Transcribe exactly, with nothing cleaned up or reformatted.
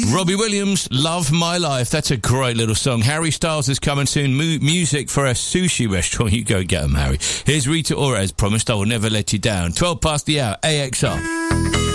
Robbie Williams, Love My Life. That's a great little song. Harry Styles is coming soon. Mu- music for a sushi restaurant. You go get them, Harry. Here's Rita Ora, as promised. I will never let you down. twelve past the hour, A X R.